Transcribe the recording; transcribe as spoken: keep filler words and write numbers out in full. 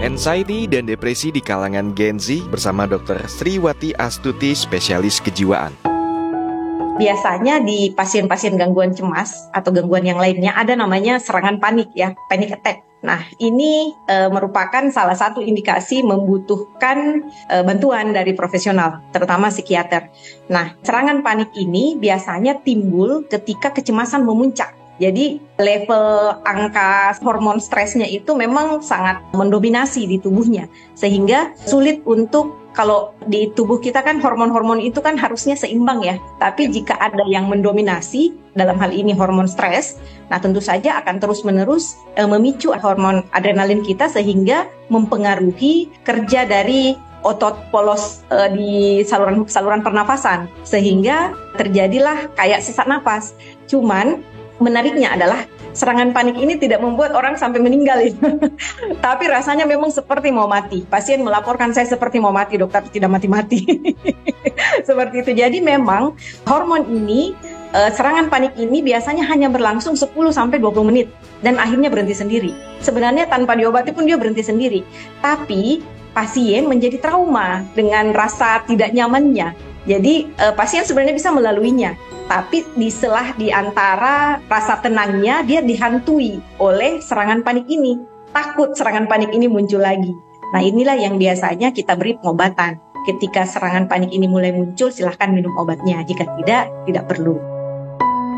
Anxiety dan depresi di kalangan Gen Z bersama dokter Sriwati Astuti, spesialis kejiwaan. Biasanya di pasien-pasien gangguan cemas atau gangguan yang lainnya ada namanya serangan panik ya, panic attack. Nah, ini e, merupakan salah satu indikasi membutuhkan e, bantuan dari profesional, terutama psikiater. Nah, serangan panik ini biasanya timbul ketika kecemasan memuncak. Jadi level angka hormon stresnya itu memang sangat mendominasi di tubuhnya, sehingga sulit untuk, kalau di tubuh kita kan hormon-hormon itu kan harusnya seimbang ya, tapi jika ada yang mendominasi, dalam hal ini hormon stres, nah tentu saja akan terus-menerus e, memicu hormon adrenalin kita sehingga mempengaruhi kerja dari otot polos e, di saluran saluran pernafasan, sehingga terjadilah kayak sesak napas. Cuman menariknya adalah serangan panik ini tidak membuat orang sampai meninggal itu. Tapi rasanya memang seperti mau mati. Pasien melaporkan, saya seperti mau mati, dokter, tidak mati-mati. Seperti itu. Jadi memang hormon ini, eh, serangan panik ini biasanya hanya berlangsung sepuluh sampai dua puluh menit dan akhirnya berhenti sendiri. Sebenarnya tanpa diobati pun dia berhenti sendiri. Tapi pasien menjadi trauma dengan rasa tidak nyamannya. Jadi eh, pasien sebenarnya bisa melaluinya, tapi di selah di antara rasa tenangnya dia dihantui oleh serangan panik ini. Takut serangan panik ini muncul lagi. Nah, inilah yang biasanya kita beri pengobatan. Ketika serangan panik ini mulai muncul, silahkan minum obatnya. Jika tidak, tidak perlu.